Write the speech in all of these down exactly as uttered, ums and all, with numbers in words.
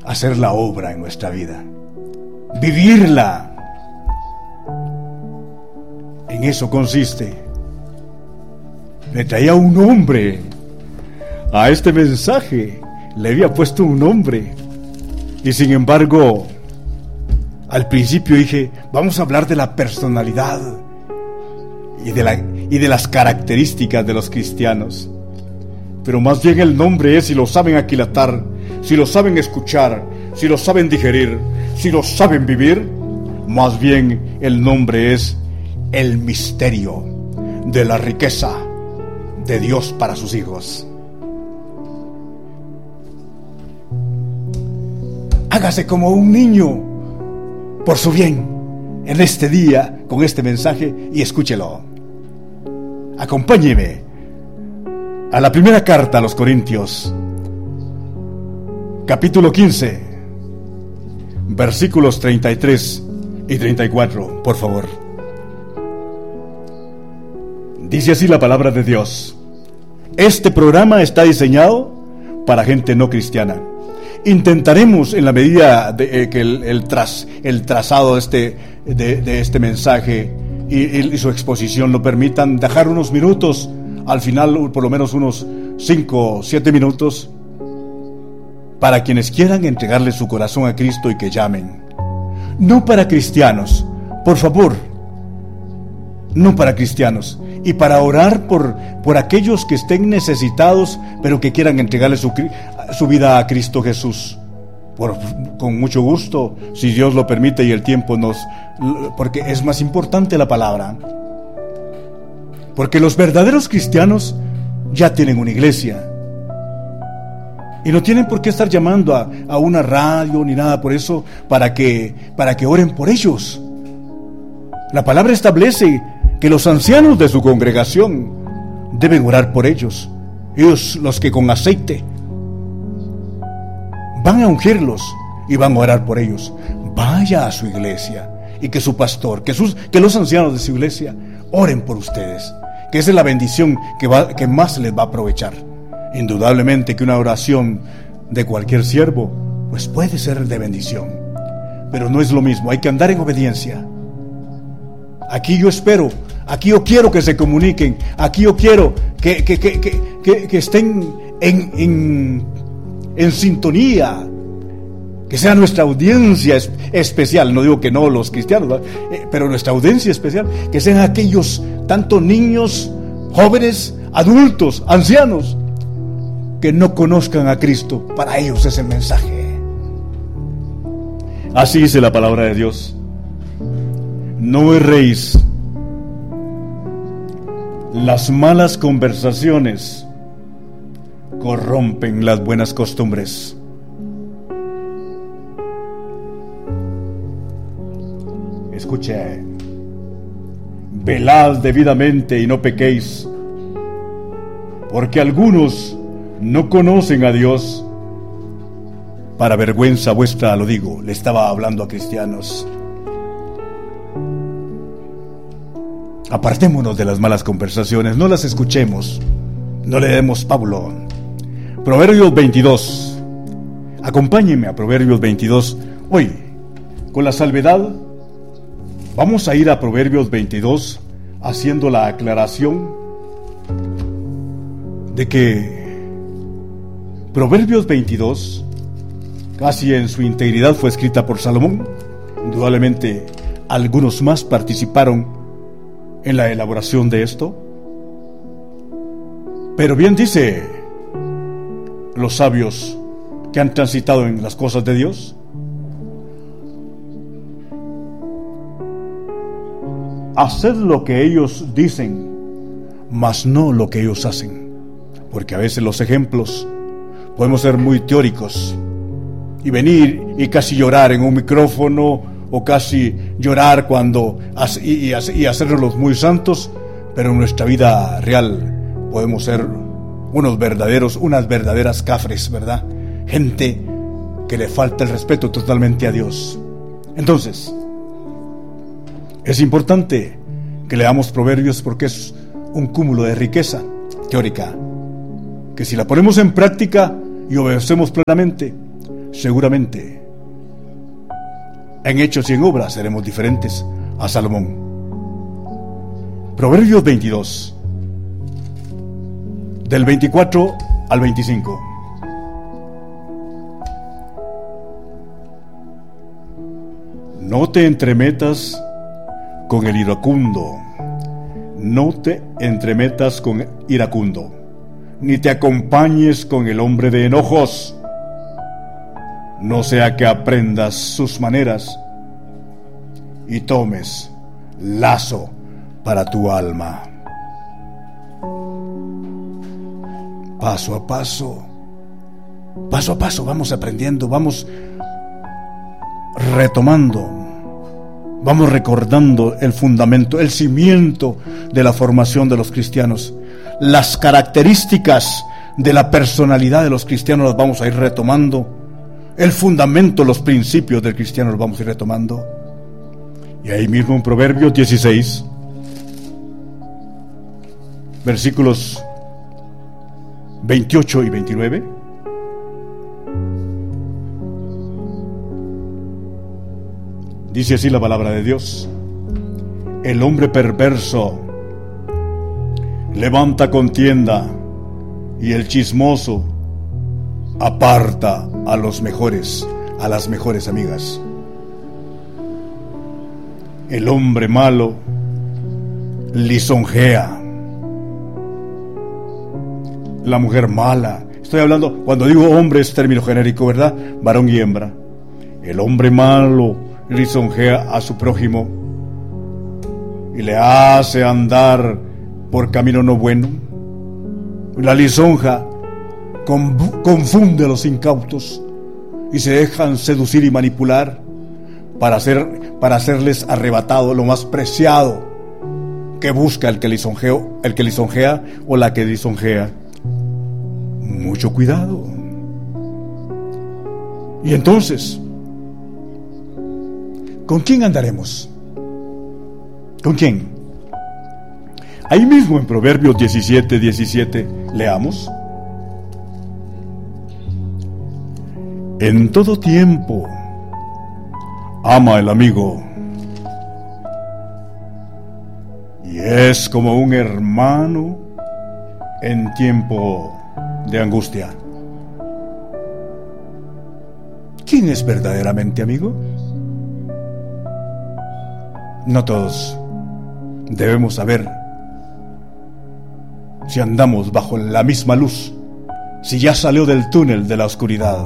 hacer la obra en nuestra vida, vivirla. En eso consiste. Le traía un nombre a este mensaje, le había puesto un nombre, y sin embargo, al principio dije, vamos a hablar de la personalidad y de, la, y de las características de los cristianos. Pero más bien el nombre es, si lo saben aquilatar, si lo saben escuchar, si lo saben digerir, si lo saben vivir, más bien el nombre es el misterio de la riqueza de Dios para sus hijos. Hágase como un niño por su bien en este día con este mensaje y escúchelo. Acompáñeme a la primera carta a los Corintios, capítulo quince, versículos treinta y tres y treinta y cuatro, por favor. Dice así la palabra de Dios. Este programa está diseñado para gente no cristiana. Intentaremos, en la medida de eh, que el, el, tras, el trazado de este, de, de este mensaje y, y su exposición lo permitan, dejar unos minutos, al final por lo menos unos cinco o siete minutos, para quienes quieran entregarle su corazón a Cristo y que llamen. No para cristianos, por favor, no para cristianos, y para orar por, por aquellos que estén necesitados, pero que quieran entregarle su, su vida a Cristo Jesús. Por, con mucho gusto, si Dios lo permite y el tiempo nos... porque es más importante la palabra. Porque los verdaderos cristianos ya tienen una iglesia. Y no tienen por qué estar llamando a, a una radio ni nada por eso para que, para que oren por ellos. La palabra establece que los ancianos de su congregación deben orar por ellos. Ellos, los que con aceite van a ungirlos y van a orar por ellos. Vaya a su iglesia y que su pastor, que, sus, que los ancianos de su iglesia oren por ustedes, que esa es la bendición que, va, que más les va a aprovechar. Indudablemente que una oración de cualquier siervo pues puede ser de bendición, pero no es lo mismo. Hay que andar en obediencia. Aquí yo espero, aquí yo quiero que se comuniquen, aquí yo quiero que, que, que, que, que, que estén en, en, en sintonía, que sea nuestra audiencia es, especial. No digo que no los cristianos, eh, pero nuestra audiencia especial, que sean aquellos, tanto niños, jóvenes, adultos, ancianos, que no conozcan a Cristo. Para ellos es el mensaje. Así dice la palabra de Dios. No erréis. Las malas conversaciones corrompen las buenas costumbres. Escuche. Velad debidamente y no pequéis, porque algunos no conocen a Dios. Para vergüenza vuestra lo digo. Le estaba hablando a cristianos. Apartémonos de las malas conversaciones, no las escuchemos, no le demos pábulo. Proverbios veintidós. Acompáñenme a Proverbios veintidós. Hoy, con la salvedad, vamos a ir a Proverbios veintidós haciendo la aclaración de que Proverbios veintidós, casi en su integridad, fue escrita por Salomón. Indudablemente, algunos más participaron en la elaboración de esto. Pero bien dice los sabios que han transitado en las cosas de Dios: haced lo que ellos dicen, mas no lo que ellos hacen. Porque a veces los ejemplos podemos ser muy teóricos y venir y casi llorar en un micrófono, o casi llorar cuando y, y, y hacerlos muy santos, pero en nuestra vida real podemos ser unos verdaderos, unas verdaderas cafres, ¿verdad? Gente que le falta el respeto totalmente a Dios. Entonces, es importante que leamos Proverbios porque es un cúmulo de riqueza teórica, que si la ponemos en práctica y obedecemos plenamente, seguramente en hechos y en obras seremos diferentes a Salomón. Proverbios veintidós, del veinticuatro al veinticinco. No te entremetas con el iracundo, no te entremetas con el iracundo, ni te acompañes con el hombre de enojos, no sea que aprendas sus maneras y tomes lazo para tu alma. Paso a paso, paso a paso vamos aprendiendo, vamos retomando, vamos recordando el fundamento, el cimiento de la formación de los cristianos. Las características de la personalidad de los cristianos las vamos a ir retomando. El fundamento, los principios del cristiano los vamos a ir retomando. Y ahí mismo en Proverbios dieciséis, versículos veintiocho y veintinueve, dice así la palabra de Dios: el hombre perverso levanta contienda y el chismoso aparta a los mejores, a las mejores amigas. El hombre malo lisonjea. La mujer mala, estoy hablando, cuando digo hombre es término genérico, ¿verdad? Varón y hembra. El hombre malo lisonjea a su prójimo y le hace andar por camino no bueno. La lisonja confunde a los incautos y se dejan seducir y manipular para hacer, para hacerles arrebatado lo más preciado que busca el que lisonjeo, el que lisonjea o la que lisonjea. Mucho cuidado. Y entonces, ¿con quién andaremos? ¿Con quién? Ahí mismo en Proverbios diecisiete, diecisiete, leamos: en todo tiempo ama el amigo, y es como un hermano en tiempo de angustia. ¿Quién es verdaderamente amigo? No todos debemos saber si andamos bajo la misma luz, si ya salió del túnel de la oscuridad.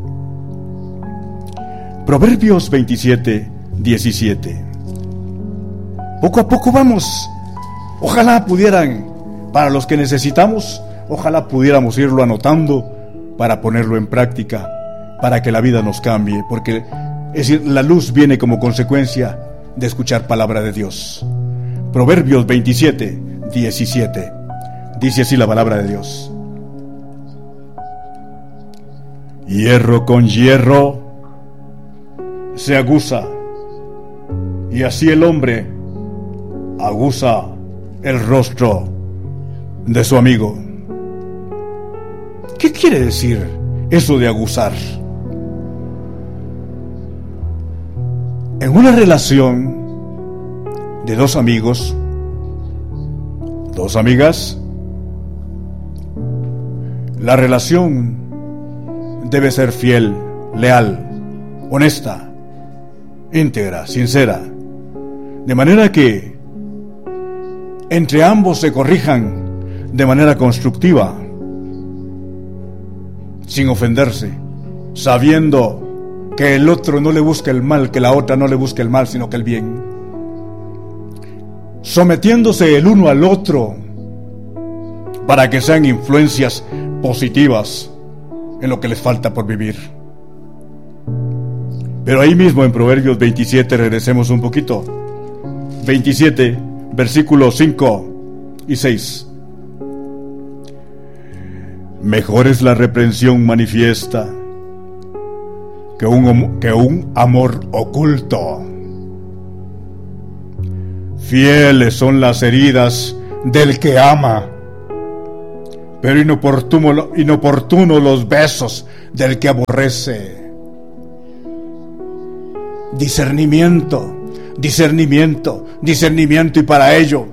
Proverbios veintisiete, diecisiete. Poco a poco vamos. Ojalá pudieran, para los que necesitamos, ojalá pudiéramos irlo anotando para ponerlo en práctica, para que la vida nos cambie, porque es decir, la luz viene como consecuencia de escuchar palabra de Dios. Proverbios veintisiete, diecisiete. Dice así la palabra de Dios: hierro con hierro se aguza, y así el hombre aguza el rostro de su amigo. ¿Qué quiere decir eso de aguzar? En una relación de dos amigos, dos amigas, la relación debe ser fiel, leal, honesta, íntegra, sincera, de manera que entre ambos se corrijan de manera constructiva, sin ofenderse, sabiendo que el otro no le busca el mal, que la otra no le busca el mal, sino que el bien, sometiéndose el uno al otro para que sean influencias positivas en lo que les falta por vivir. Pero ahí mismo en Proverbios veintisiete, regresemos un poquito. veintisiete, versículos cinco y seis. Mejor es la reprensión manifiesta que un, que un amor oculto. Fieles son las heridas del que ama, pero inoportuno, inoportuno los besos del que aborrece. discernimiento, discernimiento, discernimiento, y para ello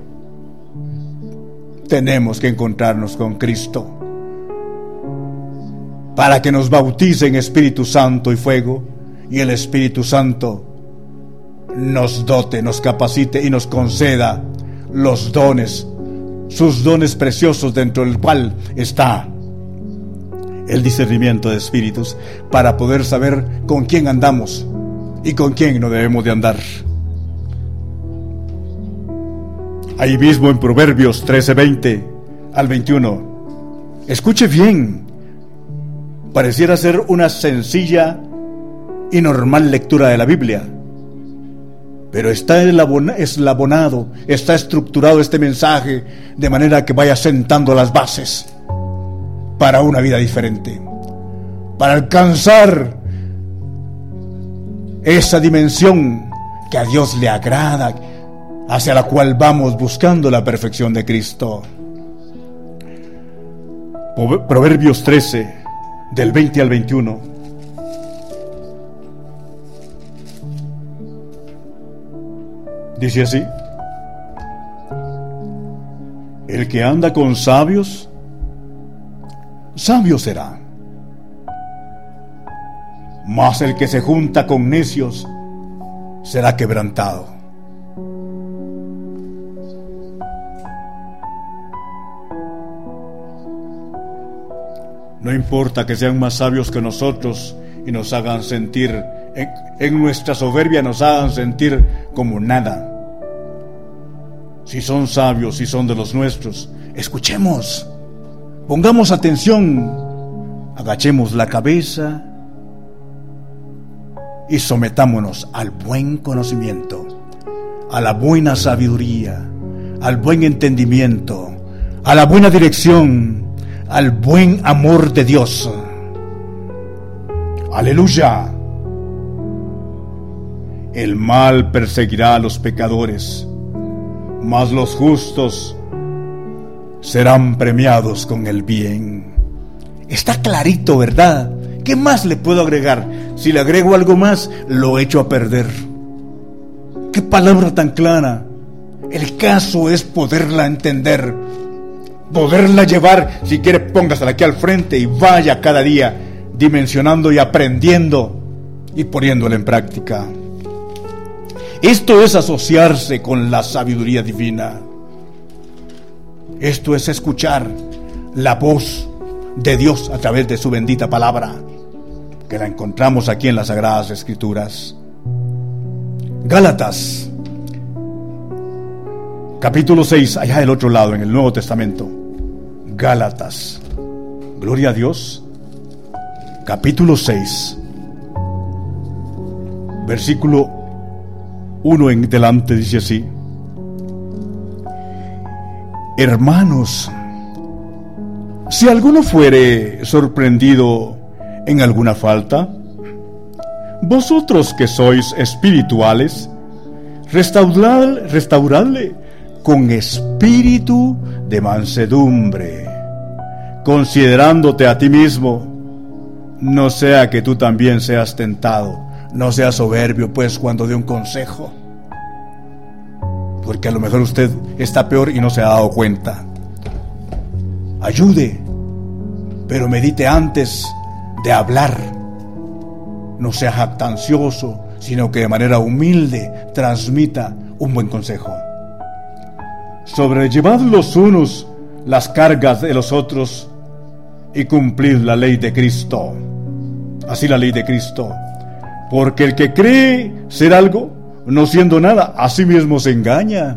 tenemos que encontrarnos con Cristo, para que nos bautice en Espíritu Santo y fuego, y el Espíritu Santo nos dote, nos capacite y nos conceda los dones, sus dones preciosos, dentro del cual está el discernimiento de espíritus, para poder saber con quién andamos y con quién no debemos de andar. Ahí mismo en Proverbios trece, veinte al veintiuno, escuche bien, pareciera ser una sencilla y normal lectura de la Biblia, pero está eslabonado, está estructurado este mensaje de manera que vaya sentando las bases para una vida diferente, para alcanzar esa dimensión que a Dios le agrada, hacia la cual vamos buscando la perfección de Cristo. Proverbios trece, del veinte al veintiuno. Dice así: el que anda con sabios, sabio será, mas el que se junta con necios será quebrantado. No importa que sean más sabios que nosotros y nos hagan sentir, en, en nuestra soberbia nos hagan sentir como nada. Si son sabios, si son de los nuestros, escuchemos, pongamos atención, agachemos la cabeza y sometámonos al buen conocimiento, a la buena sabiduría, al buen entendimiento, a la buena dirección, al buen amor de Dios. Aleluya. El mal perseguirá a los pecadores, mas los justos serán premiados con el bien. Está clarito, ¿verdad? ¿Qué más le puedo agregar? Si le agrego algo más, lo echo a perder. ¡Qué palabra tan clara! El caso es poderla entender, poderla llevar. Si quiere, póngasela aquí al frente y vaya cada día dimensionando y aprendiendo y poniéndola en práctica. Esto es asociarse con la sabiduría divina. Esto es escuchar la voz de Dios a través de su bendita palabra, que la encontramos aquí en las Sagradas Escrituras. Gálatas, capítulo seis, allá del otro lado, en el Nuevo Testamento. Gálatas, gloria a Dios, capítulo seis, versículo uno en delante, dice así: hermanos, si alguno fuere sorprendido en alguna falta, vosotros que sois espirituales, restaurad, restauradle con espíritu de mansedumbre, considerándote a ti mismo, no sea que tú también seas tentado. No sea soberbio, pues, cuando dé un consejo, porque a lo mejor usted está peor y no se ha dado cuenta. Ayude, pero medite antes de hablar. No sea jactancioso, sino que de manera humilde transmita un buen consejo. Sobrellevad los unos las cargas de los otros y cumplid la ley de Cristo. Así la ley de Cristo. Porque el que cree ser algo, no siendo nada, a sí mismo se engaña.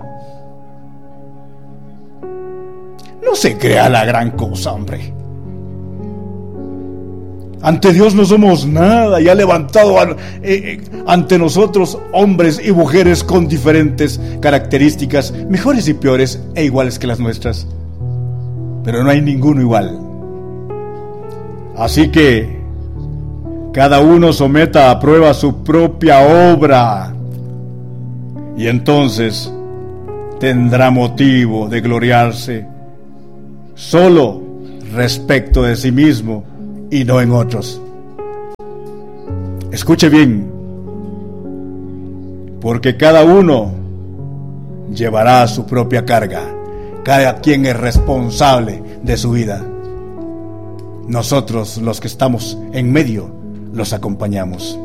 No se crea la gran cosa, hombre. Ante Dios no somos nada, y ha levantado a, eh, ante nosotros hombres y mujeres con diferentes características, mejores y peores e iguales que las nuestras. Pero no hay ninguno igual. Así que cada uno someta a prueba su propia obra, y entonces tendrá motivo de gloriarse solo respecto de sí mismo y no en otros. Escuche bien, porque cada uno llevará su propia carga. Cada quien es responsable de su vida. Nosotros, los que estamos en medio, los acompañamos.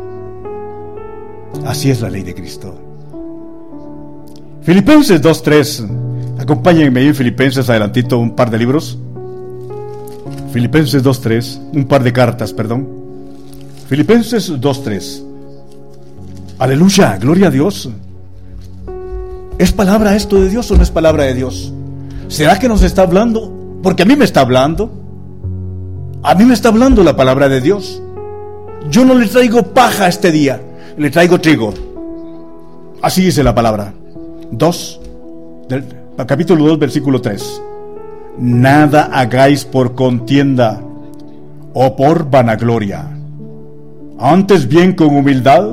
Así es la ley de Cristo. Filipenses dos tres. Acompáñenme ahí en Filipenses, adelantito, un par de libros. Filipenses dos tres, un par de cartas, perdón. Filipenses dos tres. Aleluya, gloria a Dios. ¿Es palabra esto de Dios o no es palabra de Dios? ¿Será que nos está hablando? Porque a mí me está hablando. A mí me está hablando la palabra de Dios. Yo no le traigo paja este día, le traigo trigo. Así dice la palabra. dos, del, capítulo dos, versículo tres. Nada hagáis por contienda o por vanagloria, antes bien con humildad,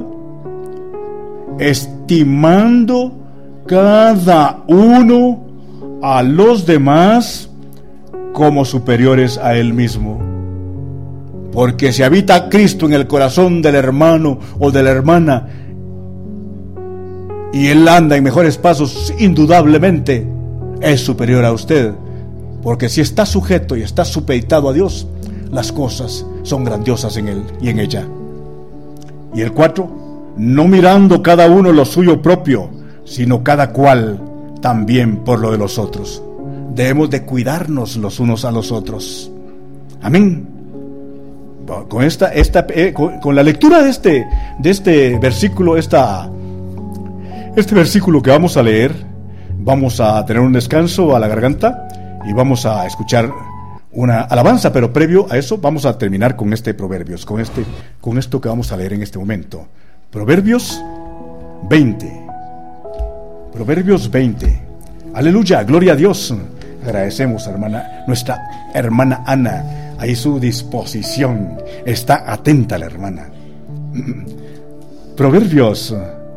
estimando cada uno a los demás como superiores a él mismo. Porque si habita Cristo en el corazón del hermano o de la hermana, y él anda en mejores pasos, indudablemente es superior a usted. Porque si está sujeto y está supeditado a Dios, las cosas son grandiosas en él y en ella. Y el cuatro, no mirando cada uno lo suyo propio, sino cada cual también por lo de los otros. Debemos de cuidarnos los unos a los otros. Amén. Con esta, esta, eh, con, con la lectura de este, de este versículo, esta, este versículo que vamos a leer, vamos a tener un descanso a la garganta y vamos a escuchar una alabanza, pero previo a eso vamos a terminar con este Proverbios, con este, con esto que vamos a leer en este momento. Proverbios veinte. Proverbios veinte. Aleluya, gloria a Dios. Agradecemos, hermana, nuestra hermana Ana, ahí su disposición. Está atenta la hermana. Proverbios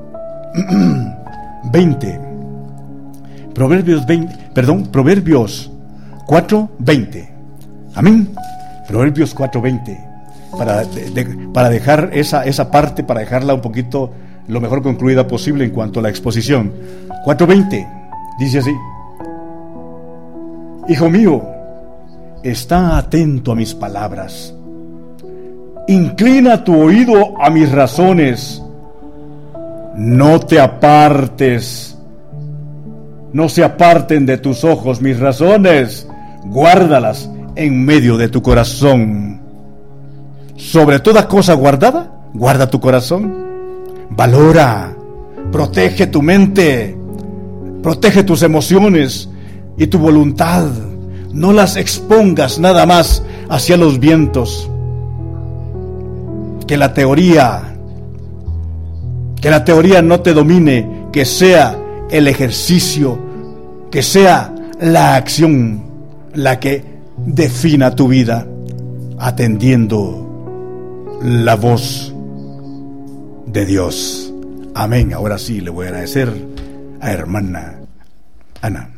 veinte. Proverbios veinte, perdón, Proverbios cuatro veinte. Amén. Proverbios cuatro veinte. Para, de, de, para dejar esa, esa parte, para dejarla un poquito lo mejor concluida posible en cuanto a la exposición. cuatro veinte dice así: Hijo mío, está atento a mis palabras, inclina tu oído a mis razones, no te apartes, no se aparten de tus ojos mis razones, guárdalas en medio de tu corazón. Sobre toda cosa guardada, guarda tu corazón. Valora, protege tu mente, protege tus emociones y tu voluntad. No las expongas nada más hacia los vientos. Que la teoría, que la teoría no te domine, que sea el ejercicio, que sea la acción la que defina tu vida, atendiendo la voz de Dios. Amén. Ahora sí le voy a agradecer a hermana Ana.